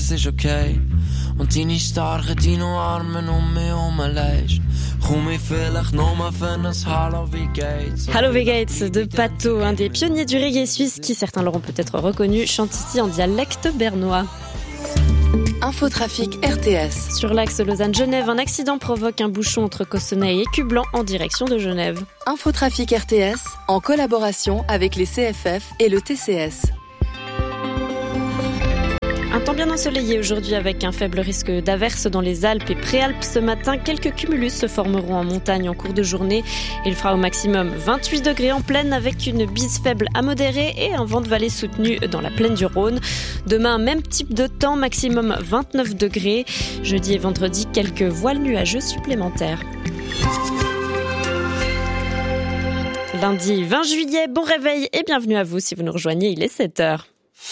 alles ist okay. Und deine starken Dino-Arme mich umlegst. Komm ich vielleicht nochmal für ein Hallo, wie geht's? Hallo, wie geht's de Pato, un des pionniers du reggae suisse qui, certains l'auront peut-être reconnu, chante ici en dialecte bernois. Infotrafic RTS. Sur l'axe Lausanne-Genève, un accident provoque un bouchon entre Cossonay et Cublan en direction de Genève. Infotrafic RTS, en collaboration avec les CFF et le TCS. Un temps bien ensoleillé aujourd'hui avec un faible risque d'averse dans les Alpes et Préalpes. Ce matin, quelques cumulus se formeront en montagne en cours de journée. Il fera au maximum 28 degrés en plaine avec une bise faible à modérée et un vent de vallée soutenu dans la plaine du Rhône. Demain, même type de temps, maximum 29 degrés. Jeudi et vendredi, quelques voiles nuageux supplémentaires. Lundi 20 juillet, bon réveil et bienvenue à vous si vous nous rejoignez, il est 7h.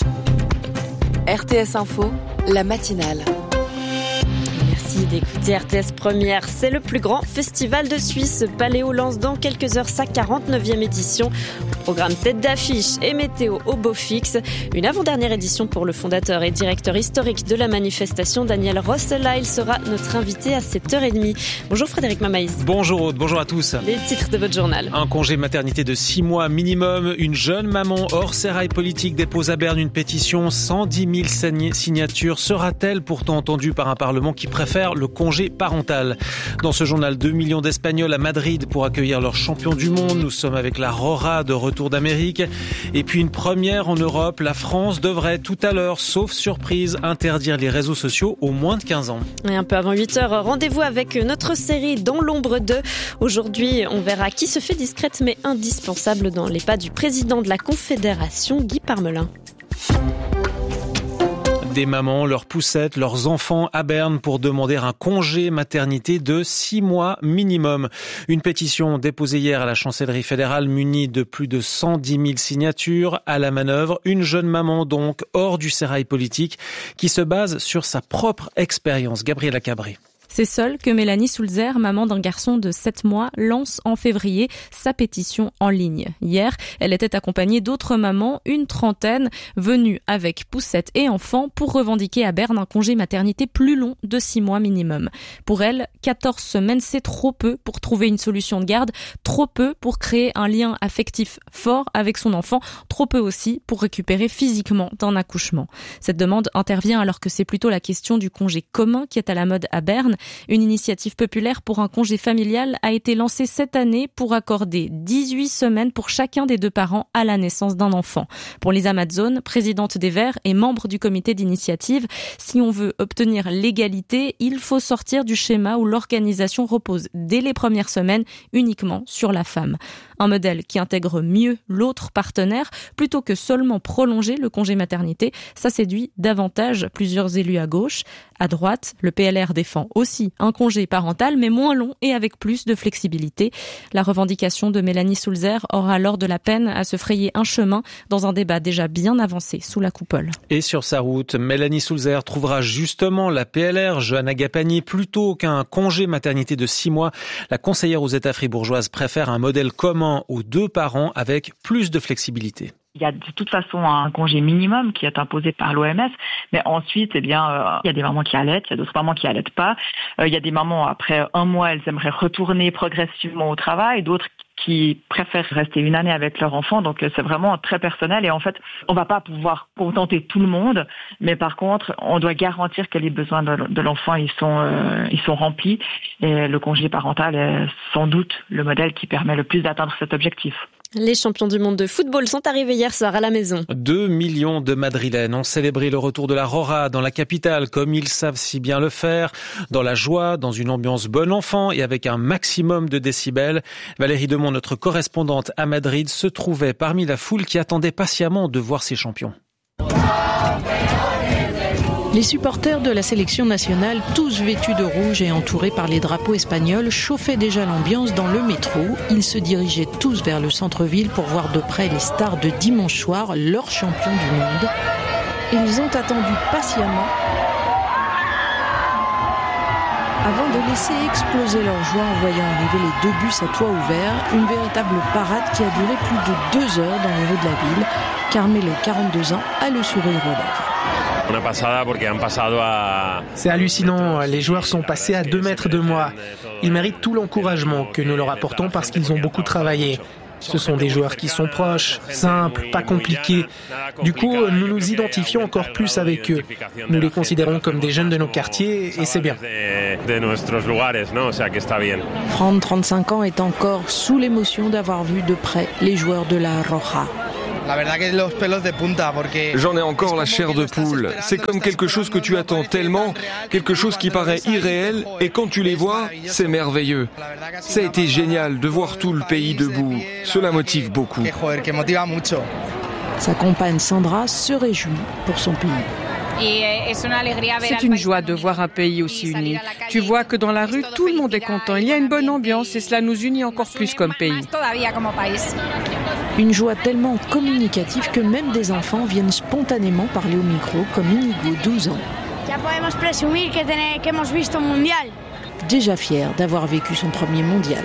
RTS Info, la matinale. Merci d'écouter RTS Première. C'est le plus grand festival de Suisse. Paléo lance dans quelques heures sa 49e édition. Programme tête d'affiche et météo au beau fixe. Une avant-dernière édition pour le fondateur et directeur historique de la manifestation, Daniel Rossela. Il sera notre invité à 7h30. Bonjour Frédéric Mamaïs. Bonjour Aude, bonjour à tous. Les titres de votre journal. Un congé maternité de 6 mois minimum. Une jeune maman hors sérail politique dépose à Berne une pétition. 110 000 signatures. Sera-t-elle pourtant entendue par un parlement qui préfère le congé parental? Dans ce journal, 2 millions d'Espagnols à Madrid pour accueillir leur champion du monde. Nous sommes avec la Rora de retour d'Amérique. Et puis une première en Europe. La France devrait tout à l'heure, sauf surprise, interdire les réseaux sociaux aux moins de 15 ans. Et un peu avant 8h, rendez-vous avec notre série Dans l'ombre 2. Aujourd'hui, on verra qui se fait discrète mais indispensable dans les pas du président de la Confédération, Guy Parmelin. Des mamans, leurs poussettes, leurs enfants à Berne pour demander un congé maternité de 6 mois minimum. Une pétition déposée hier à la chancellerie fédérale munie de plus de 110 000 signatures. À la manœuvre, une jeune maman donc hors du sérail politique qui se base sur sa propre expérience. Gabriela Cabré. C'est seule que Mélanie Sulzer, maman d'un garçon de 7 mois, lance en février sa pétition en ligne. Hier, elle était accompagnée d'autres mamans, une trentaine, venues avec poussette et enfants pour revendiquer à Berne un congé maternité plus long de 6 mois minimum. Pour elle, 14 semaines, c'est trop peu pour trouver une solution de garde, trop peu pour créer un lien affectif fort avec son enfant, trop peu aussi pour récupérer physiquement d'un accouchement. Cette demande intervient alors que c'est plutôt la question du congé commun qui est à la mode à Berne. Une initiative populaire pour un congé familial a été lancée cette année pour accorder 18 semaines pour chacun des deux parents à la naissance d'un enfant. Pour Lisa Madzone, présidente des Verts et membre du comité d'initiative, si on veut obtenir l'égalité, il faut sortir du schéma où l'organisation repose dès les premières semaines uniquement sur la femme. Un modèle qui intègre mieux l'autre partenaire plutôt que seulement prolonger le congé maternité. Ça séduit davantage plusieurs élus à gauche. À droite, le PLR défend aussi un congé parental, mais moins long et avec plus de flexibilité. La revendication de Mélanie Sulzer aura alors de la peine à se frayer un chemin dans un débat déjà bien avancé sous la coupole. Et sur sa route, Mélanie Sulzer trouvera justement la PLR, Johanna Gapani, plutôt qu'un congé maternité de 6 mois. La conseillère aux États fribourgeoises préfère un modèle commun aux deux parents avec plus de flexibilité. Il y a de toute façon un congé minimum qui est imposé par l'OMS, mais ensuite, il y a des mamans qui allaitent, il y a d'autres mamans qui allaitent pas. Il y a des mamans, après 1 mois, elles aimeraient retourner progressivement au travail, d'autres qui préfèrent rester 1 année avec leur enfant. Donc c'est vraiment très personnel et en fait, on va pas pouvoir contenter tout le monde, mais par contre, on doit garantir que les besoins de l'enfant ils sont remplis et le congé parental est sans doute le modèle qui permet le plus d'atteindre cet objectif. Les champions du monde de football sont arrivés hier soir à la maison. 2 millions de Madrilènes ont célébré le retour de la Rora dans la capitale, comme ils savent si bien le faire, dans la joie, dans une ambiance bon enfant et avec un maximum de décibels. Valérie Demont, notre correspondante à Madrid, se trouvait parmi la foule qui attendait patiemment de voir ses champions. Les supporters de la sélection nationale, tous vêtus de rouge et entourés par les drapeaux espagnols, chauffaient déjà l'ambiance dans le métro. Ils se dirigeaient tous vers le centre-ville pour voir de près les stars de dimanche soir, leurs champions du monde. Ils ont attendu patiemment avant de laisser exploser leur joie en voyant arriver les 2 bus à toit ouvert. Une véritable parade qui a duré plus de 2 heures dans les rues de la ville. Carmelo, 42 ans, a le sourire aux lèvres. C'est hallucinant, les joueurs sont passés à 2 mètres de moi. Ils méritent tout l'encouragement que nous leur apportons parce qu'ils ont beaucoup travaillé. Ce sont des joueurs qui sont proches, simples, pas compliqués. Du coup, nous nous identifions encore plus avec eux. Nous les considérons comme des jeunes de nos quartiers et c'est bien. Fran, 35 ans, est encore sous l'émotion d'avoir vu de près les joueurs de la Roja. J'en ai encore la chair de poule. C'est comme quelque chose que tu attends tellement, quelque chose qui paraît irréel, et quand tu les vois, c'est merveilleux. Ça a été génial de voir tout le pays debout. Cela motive beaucoup. Sa compagne Sandra se réjouit pour son pays. C'est une joie de voir un pays aussi uni. Tu vois que dans la rue, tout le monde est content. Il y a une bonne ambiance et cela nous unit encore plus comme pays. Une joie tellement communicative que même des enfants viennent spontanément parler au micro, comme Inigo, 12 ans. Déjà fier d'avoir vécu son premier mondial.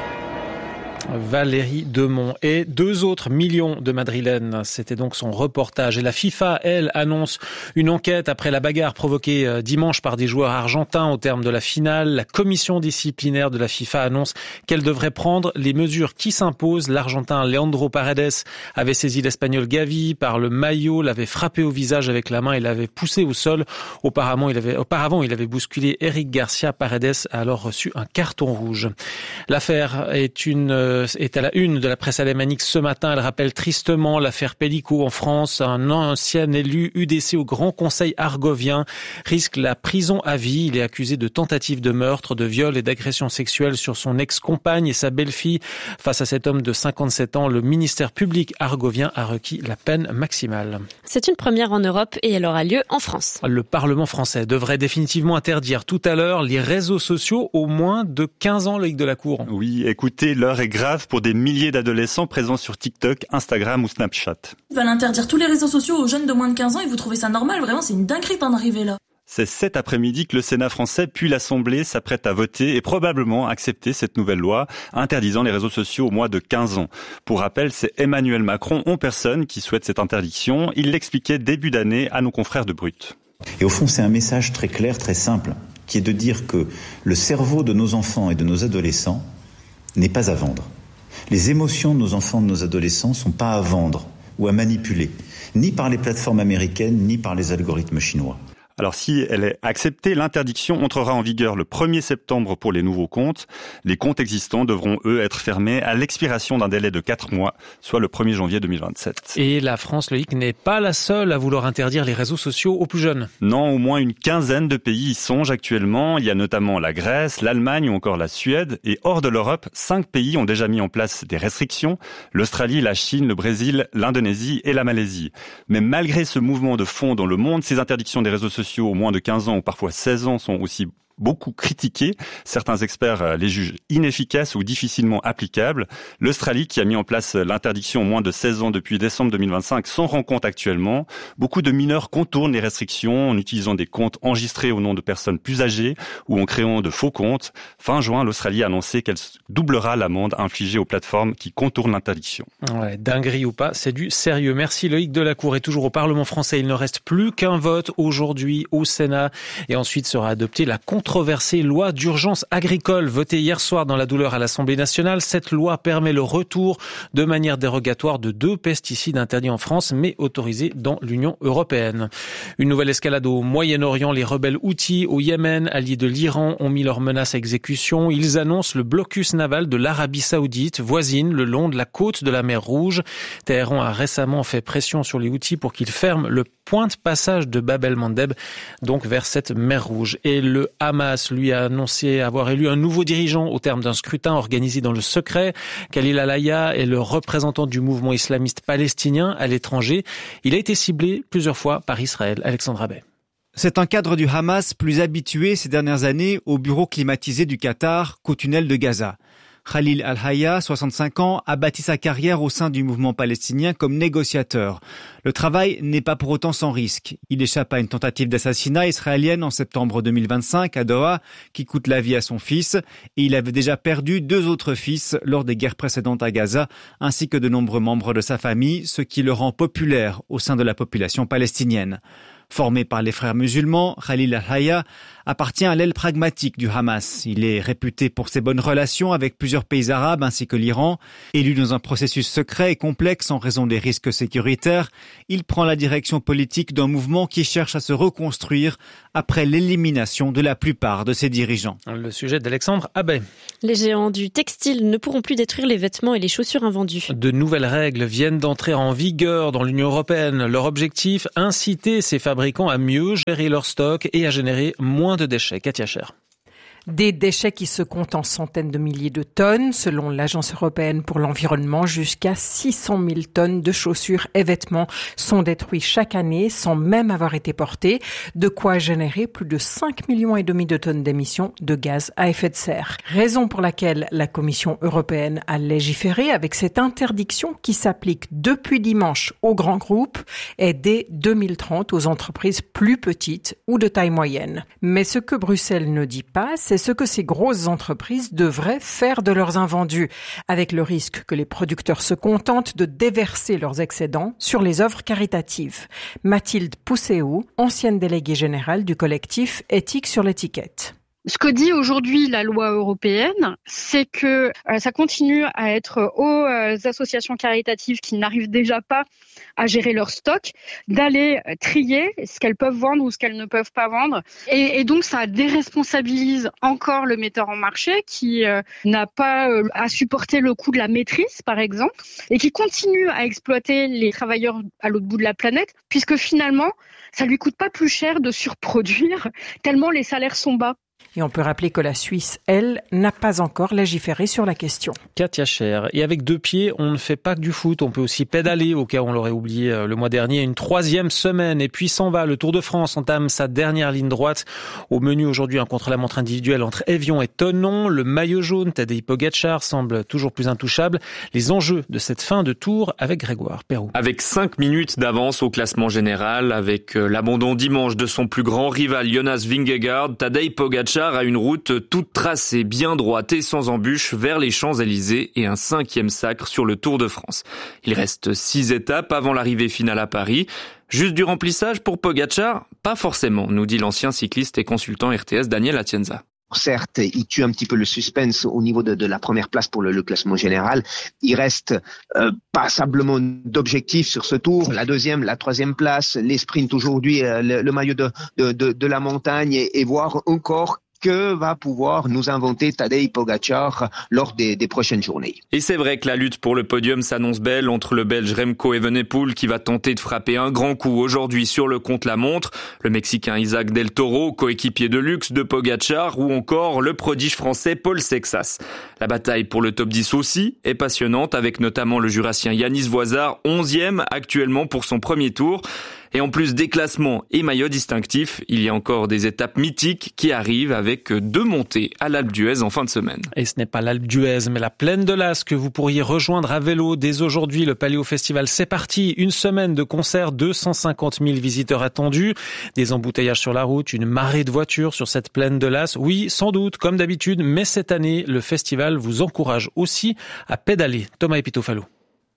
Valérie Demont et 2 autres millions de Madrilènes. C'était donc son reportage. Et la FIFA, elle, annonce une enquête après la bagarre provoquée dimanche par des joueurs argentins au terme de la finale. La commission disciplinaire de la FIFA annonce qu'elle devrait prendre les mesures qui s'imposent. L'Argentin Leandro Paredes avait saisi l'Espagnol Gavi par le maillot, l'avait frappé au visage avec la main et l'avait poussé au sol. Auparavant, il avait bousculé Eric Garcia. Paredes a alors reçu un carton rouge. L'affaire est à la une de la presse alémanique ce matin. Elle rappelle tristement l'affaire Pellico en France. Un ancien élu UDC au Grand Conseil argovien risque la prison à vie. Il est accusé de tentative de meurtre, de viol et d'agression sexuelle sur son ex-compagne et sa belle-fille. Face à cet homme de 57 ans, le ministère public argovien a requis la peine maximale. C'est une première en Europe et elle aura lieu en France. Le Parlement français devrait définitivement interdire tout à l'heure les réseaux sociaux aux moins de 15 ans, Loïc Delacour. Oui, écoutez, l'heure est grave pour des milliers d'adolescents présents sur TikTok, Instagram ou Snapchat. Ils veulent interdire tous les réseaux sociaux aux jeunes de moins de 15 ans et vous trouvez ça normal? Vraiment, c'est une dinguerie d'en arriver là. C'est cet après-midi que le Sénat français puis l'Assemblée s'apprêtent à voter et probablement accepter cette nouvelle loi interdisant les réseaux sociaux aux moins de 15 ans. Pour rappel, c'est Emmanuel Macron en personne qui souhaite cette interdiction. Il l'expliquait début d'année à nos confrères de Brut. Et au fond, c'est un message très clair, très simple, qui est de dire que le cerveau de nos enfants et de nos adolescents n'est pas à vendre. Les émotions de nos enfants et de nos adolescents ne sont pas à vendre ou à manipuler, ni par les plateformes américaines, ni par les algorithmes chinois. Alors si elle est acceptée, l'interdiction entrera en vigueur le 1er septembre pour les nouveaux comptes. Les comptes existants devront, eux, être fermés à l'expiration d'un délai de 4 mois, soit le 1er janvier 2027. Et la France, Loïc, n'est pas la seule à vouloir interdire les réseaux sociaux aux plus jeunes. Non, au moins une quinzaine de pays y songent actuellement. Il y a notamment la Grèce, l'Allemagne ou encore la Suède. Et hors de l'Europe, 5 pays ont déjà mis en place des restrictions. L'Australie, la Chine, le Brésil, l'Indonésie et la Malaisie. Mais malgré ce mouvement de fond dans le monde, ces interdictions des réseaux sociaux aux moins de 15 ans ou parfois 16 ans sont aussi beaucoup critiqués. Certains experts les jugent inefficaces ou difficilement applicables. L'Australie, qui a mis en place l'interdiction aux moins de 16 ans depuis décembre 2025, s'en rend compte actuellement. Beaucoup de mineurs contournent les restrictions en utilisant des comptes enregistrés au nom de personnes plus âgées ou en créant de faux comptes. Fin juin, l'Australie a annoncé qu'elle doublera l'amende infligée aux plateformes qui contournent l'interdiction. Ouais, dinguerie ou pas, c'est du sérieux. Merci Loïc Delacour. Et toujours au Parlement français, il ne reste plus qu'un vote aujourd'hui au Sénat. Et ensuite sera adoptée la controversée loi d'urgence agricole votée hier soir dans la douleur à l'Assemblée nationale. Cette loi permet le retour de manière dérogatoire de 2 pesticides interdits en France mais autorisés dans l'Union européenne. Une nouvelle escalade au Moyen-Orient. Les rebelles Houthis au Yémen, alliés de l'Iran, ont mis leurs menaces à exécution. Ils annoncent le blocus naval de l'Arabie Saoudite, voisine le long de la côte de la mer Rouge. Téhéran a récemment fait pression sur les Houthis pour qu'ils ferment le point de passage de Bab el-Mandeb, donc vers cette mer Rouge. Et le Hamas, lui, a annoncé avoir élu un nouveau dirigeant au terme d'un scrutin organisé dans le secret. Khalil al-Hayya est le représentant du mouvement islamiste palestinien à l'étranger. Il a été ciblé plusieurs fois par Israël. Alexandre Abbé. C'est un cadre du Hamas plus habitué ces dernières années au bureau climatisé du Qatar qu'au tunnel de Gaza. Khalil al-Hayya, 65 ans, a bâti sa carrière au sein du mouvement palestinien comme négociateur. Le travail n'est pas pour autant sans risque. Il échappe à une tentative d'assassinat israélienne en septembre 2025 à Doha qui coûte la vie à son fils. Et il avait déjà perdu 2 autres fils lors des guerres précédentes à Gaza, ainsi que de nombreux membres de sa famille, ce qui le rend populaire au sein de la population palestinienne. Formé par les frères musulmans, Khalil al-Hayya appartient à l'aile pragmatique du Hamas. Il est réputé pour ses bonnes relations avec plusieurs pays arabes ainsi que l'Iran. Élu dans un processus secret et complexe en raison des risques sécuritaires, il prend la direction politique d'un mouvement qui cherche à se reconstruire après l'élimination de la plupart de ses dirigeants. Le sujet d'Alexandre Abbé. Les géants du textile ne pourront plus détruire les vêtements et les chaussures invendues. De nouvelles règles viennent d'entrer en vigueur dans l'Union européenne. Leur objectif, inciter ces fabricants à mieux gérer leur stock et à générer moins de déchets. Katia Cher. Des déchets qui se comptent en centaines de milliers de tonnes, selon l'Agence européenne pour l'environnement, jusqu'à 600 000 tonnes de chaussures et vêtements sont détruits chaque année sans même avoir été portés, de quoi générer plus de 5,5 millions de tonnes d'émissions de gaz à effet de serre. Raison pour laquelle la Commission européenne a légiféré avec cette interdiction qui s'applique depuis dimanche aux grands groupes et dès 2030 aux entreprises plus petites ou de taille moyenne. Mais ce que Bruxelles ne dit pas, c'est ce que ces grosses entreprises devraient faire de leurs invendus, avec le risque que les producteurs se contentent de déverser leurs excédents sur les œuvres caritatives. Mathilde Pousseau, ancienne déléguée générale du collectif Éthique sur l'étiquette. Ce que dit aujourd'hui la loi européenne, c'est que ça continue à être aux associations caritatives qui n'arrivent déjà pas à gérer leur stock, d'aller trier ce qu'elles peuvent vendre ou ce qu'elles ne peuvent pas vendre. Et donc, ça déresponsabilise encore le metteur en marché qui n'a pas à supporter le coût de la maîtrise, par exemple, et qui continue à exploiter les travailleurs à l'autre bout de la planète, puisque finalement, ça lui coûte pas plus cher de surproduire, tellement les salaires sont bas. Et on peut rappeler que la Suisse, elle, n'a pas encore légiféré sur la question. Katia Cher. Et avec 2 pieds, on ne fait pas que du foot, on peut aussi pédaler, au cas où on l'aurait oublié le mois dernier. Une 3e semaine, et puis s'en va. Le Tour de France entame sa dernière ligne droite. Au menu aujourd'hui, un contre-la-montre individuel entre Évian et Thonon. Le maillot jaune, Tadej Pogačar, semble toujours plus intouchable. Les enjeux de cette fin de Tour avec Grégoire Perroux. Avec 5 minutes d'avance au classement général, avec l'abandon dimanche de son plus grand rival Jonas Vingegaard, Tadej Pogačar a une route toute tracée, bien droite et sans embûches vers les Champs-Élysées et un 5e sacre sur le Tour de France. Il reste 6 étapes avant l'arrivée finale à Paris. Juste du remplissage pour Pogačar? Pas forcément, nous dit l'ancien cycliste et consultant RTS Daniel Atienza. Certes, il tue un petit peu le suspense au niveau de la première place pour le classement général. Il reste passablement d'objectifs sur ce tour. La 2e, la 3e place, les sprints aujourd'hui, le maillot de la montagne et voir encore que va pouvoir nous inventer Tadej Pogačar lors des prochaines journées. Et c'est vrai que la lutte pour le podium s'annonce belle entre le Belge Remco Evenepoel qui va tenter de frapper un grand coup aujourd'hui sur le contre-la-montre, le Mexicain Isaac Del Toro, coéquipier de luxe de Pogačar, ou encore le prodige français Paul Sexas. La bataille pour le top 10 aussi est passionnante, avec notamment le Jurassien Yanis Voisard, 11e actuellement pour son premier tour. Et en plus des classements et maillots distinctifs, il y a encore des étapes mythiques qui arrivent avec 2 montées à l'Alpe d'Huez en fin de semaine. Et ce n'est pas l'Alpe d'Huez, mais la Plaine de l'As que vous pourriez rejoindre à vélo. Dès aujourd'hui, le Paléo Festival, c'est parti. Une semaine de concerts, 250 000 visiteurs attendus. Des embouteillages sur la route, une marée de voitures sur cette Plaine de l'As. Oui, sans doute, comme d'habitude, mais cette année, le festival vous encourage aussi à pédaler. Thomas Epitofalo.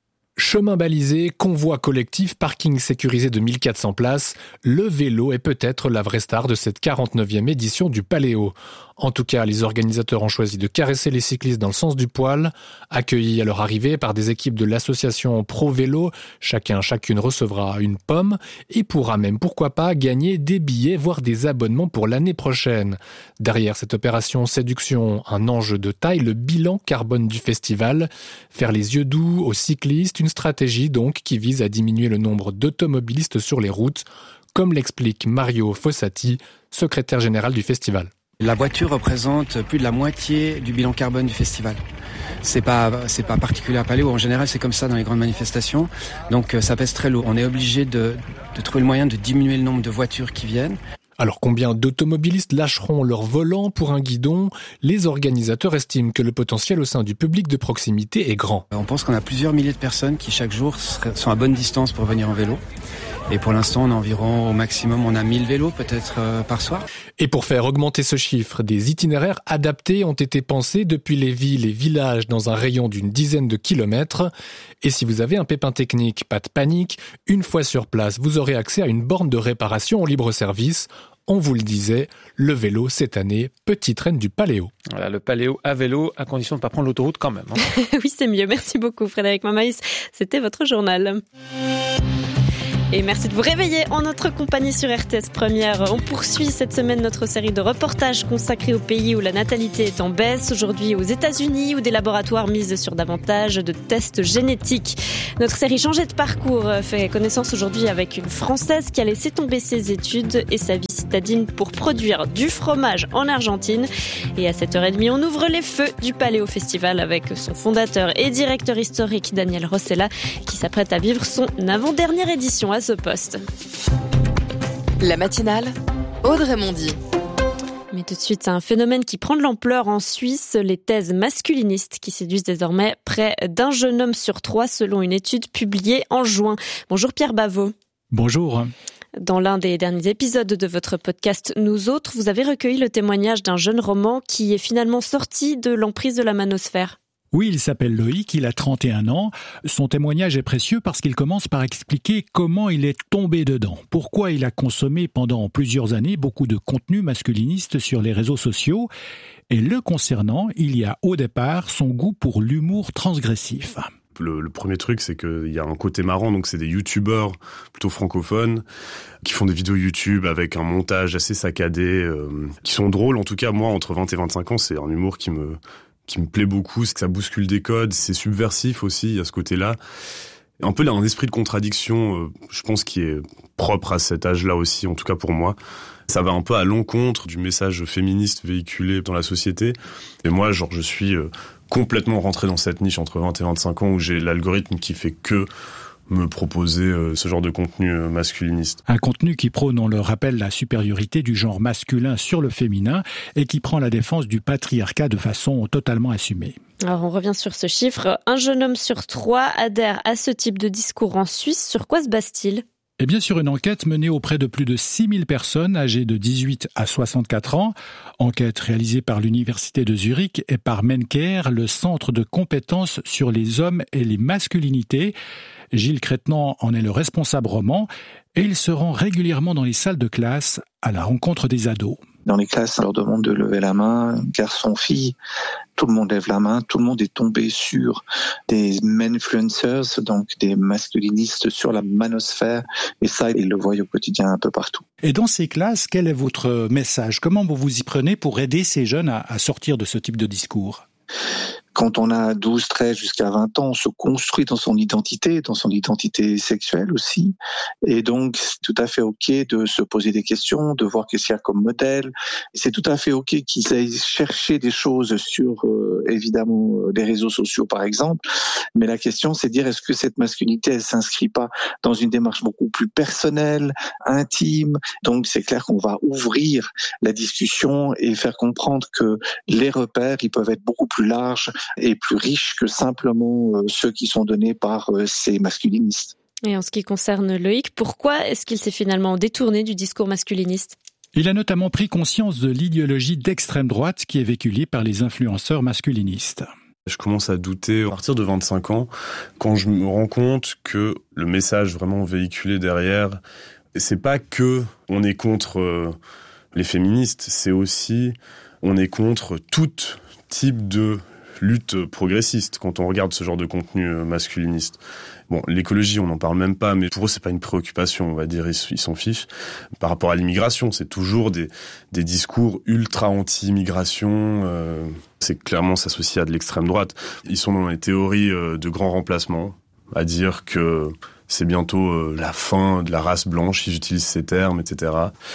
Chemin balisé, convoi collectif, parking sécurisé de 1400 places, le vélo est peut-être la vraie star de cette 49e édition du Paléo. En tout cas, les organisateurs ont choisi de caresser les cyclistes dans le sens du poil. Accueillis à leur arrivée par des équipes de l'association Pro Vélo, chacune recevra une pomme et pourra même, pourquoi pas, gagner des billets, voire des abonnements pour l'année prochaine. Derrière cette opération séduction, un enjeu de taille, le bilan carbone du festival. Faire les yeux doux aux cyclistes, une stratégie donc qui vise à diminuer le nombre d'automobilistes sur les routes, comme l'explique Mario Fossati, secrétaire général du festival. La voiture représente plus de la moitié du bilan carbone du festival. C'est pas particulier à Paléo, en général c'est comme ça dans les grandes manifestations, donc ça pèse très lourd. On est obligé de trouver le moyen de diminuer le nombre de voitures qui viennent. Alors combien d'automobilistes lâcheront leur volant pour un guidon? Les organisateurs estiment que le potentiel au sein du public de proximité est grand. On pense qu'on a plusieurs milliers de personnes qui chaque jour sont à bonne distance pour venir en vélo. Et pour l'instant, on a environ, au maximum, on a 1000 vélos peut-être par soir. Et pour faire augmenter ce chiffre, des itinéraires adaptés ont été pensés depuis les villes et villages dans un rayon d'une dizaine de kilomètres. Et si vous avez un pépin technique, pas de panique, une fois sur place, vous aurez accès à une borne de réparation en libre service. On vous le disait, le vélo, cette année, petite reine du paléo. Voilà, le paléo à vélo, à condition de ne pas prendre l'autoroute quand même. Oui, c'est mieux. Merci beaucoup, Frédéric Mamaïs. C'était votre journal. Et merci de vous réveiller en notre compagnie sur RTS Première. On poursuit cette semaine notre série de reportages consacrés aux pays où la natalité est en baisse. Aujourd'hui aux États-Unis, où des laboratoires misent sur davantage de tests génétiques. Notre série Changer de parcours fait connaissance aujourd'hui avec une Française qui a laissé tomber ses études et sa vie citadine pour produire du fromage en Argentine. Et à 7h30, on ouvre les feux du Paléo Festival avec son fondateur et directeur historique Daniel Rossella qui s'apprête à vivre son avant-dernière édition à ce poste. La matinale, Audrey Mondy. Mais tout de suite, un phénomène qui prend de l'ampleur en Suisse, les thèses masculinistes qui séduisent désormais près d'un jeune homme sur 3 selon une étude publiée en juin. Bonjour Pierre Bavot. Bonjour. Dans l'un des derniers épisodes de votre podcast Nous Autres, vous avez recueilli le témoignage d'un jeune roman qui est finalement sorti de l'emprise de la manosphère. Oui, il s'appelle Loïc, il a 31 ans. Son témoignage est précieux parce qu'il commence par expliquer comment il est tombé dedans, pourquoi il a consommé pendant plusieurs années beaucoup de contenu masculiniste sur les réseaux sociaux. Et le concernant, il y a au départ son goût pour l'humour transgressif. Le premier truc, c'est qu'il y a un côté marrant, donc c'est des youtubeurs plutôt francophones qui font des vidéos YouTube avec un montage assez saccadé, qui sont drôles. En tout cas, moi, entre 20 et 25 ans, c'est un humour qui me plaît beaucoup, c'est que ça bouscule des codes, c'est subversif aussi à ce côté-là. Un peu là, un esprit de contradiction, je pense, qui est propre à cet âge-là aussi, en tout cas pour moi. Ça va un peu à l'encontre du message féministe véhiculé dans la société. Et moi, je suis complètement rentré dans cette niche entre 20 et 25 ans où j'ai l'algorithme qui fait que me proposer ce genre de contenu masculiniste. Un contenu qui prône, on le rappelle, la supériorité du genre masculin sur le féminin et qui prend la défense du patriarcat de façon totalement assumée. Alors on revient sur ce chiffre. Un jeune homme sur 3 adhère à ce type de discours en Suisse. Sur quoi se base-t-il ? Eh bien, sur une enquête menée auprès de plus de 6000 personnes âgées de 18 à 64 ans, enquête réalisée par l'Université de Zurich et par Mencare, le centre de compétences sur les hommes et les masculinités. Gilles Crétenant en est le responsable roman et il se rend régulièrement dans les salles de classe à la rencontre des ados. Dans les classes, on leur demande de lever la main, garçon, fille, tout le monde lève la main, tout le monde est tombé sur des menfluencers, donc des masculinistes sur la manosphère, et ça, ils le voient au quotidien un peu partout. Et dans ces classes, quel est votre message ? Comment vous vous y prenez pour aider ces jeunes à sortir de ce type de discours ? Quand on a 12, 13 jusqu'à 20 ans, on se construit dans son identité sexuelle aussi. Et donc, c'est tout à fait OK de se poser des questions, de voir qu'est-ce qu'il y a comme modèle. C'est tout à fait OK qu'ils aillent chercher des choses sur, évidemment, les réseaux sociaux, par exemple. Mais la question, c'est de dire, est-ce que cette masculinité, elle s'inscrit pas dans une démarche beaucoup plus personnelle, intime? Donc, c'est clair qu'on va ouvrir la discussion et faire comprendre que les repères, ils peuvent être beaucoup plus larges et plus riches que simplement ceux qui sont donnés par ces masculinistes. Et en ce qui concerne Loïc, pourquoi est-ce qu'il s'est finalement détourné du discours masculiniste ? Il a notamment pris conscience de l'idéologie d'extrême droite qui est véhiculée par les influenceurs masculinistes. Je commence à douter à partir de 25 ans, quand je me rends compte que le message vraiment véhiculé derrière, c'est pas que on est contre les féministes, c'est aussi on est contre tout type de lutte progressiste quand on regarde ce genre de contenu masculiniste. Bon, l'écologie, on n'en parle même pas, mais pour eux, c'est pas une préoccupation, on va dire, ils s'en fichent. Par rapport à l'immigration, c'est toujours des discours ultra anti-immigration, c'est clairement s'associer à de l'extrême droite. Ils sont dans les théories de grand remplacement, à dire que c'est bientôt la fin de la race blanche, ils utilisent ces termes, etc.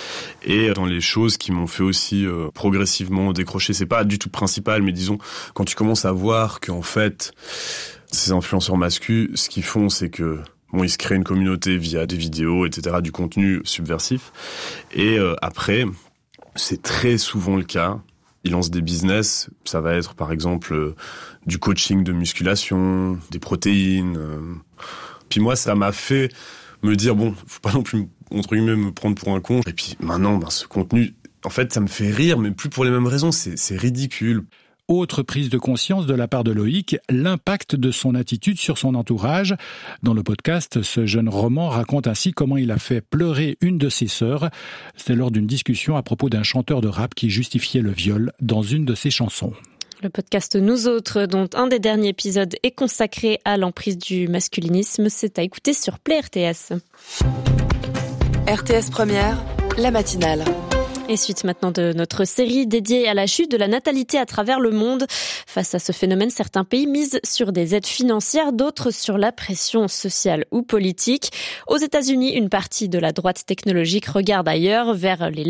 Et dans les choses qui m'ont fait aussi progressivement décrocher, c'est pas du tout principal, mais disons, quand tu commences à voir qu'en fait, ces influenceurs masculins, ce qu'ils font, c'est que ils se créent une communauté via des vidéos, etc., du contenu subversif. Et après, c'est très souvent le cas. Ils lancent des business, ça va être par exemple du coaching de musculation, des protéines. Puis moi, ça m'a fait me dire bon, faut pas non plus entre guillemets me prendre pour un con. Et puis maintenant, ce contenu, en fait, ça me fait rire, mais plus pour les mêmes raisons. C'est ridicule. Autre prise de conscience de la part de Loïc, l'impact de son attitude sur son entourage. Dans le podcast, ce jeune roman raconte ainsi comment il a fait pleurer une de ses sœurs. C'était lors d'une discussion à propos d'un chanteur de rap qui justifiait le viol dans une de ses chansons. Le podcast Nous Autres, dont un des derniers épisodes est consacré à l'emprise du masculinisme, c'est à écouter sur Play RTS. RTS Première, la matinale. Et suite maintenant de notre série dédiée à la chute de la natalité à travers le monde. Face à ce phénomène, certains pays misent sur des aides financières, d'autres sur la pression sociale ou politique. Aux États-Unis, une partie de la droite technologique regarde ailleurs, vers les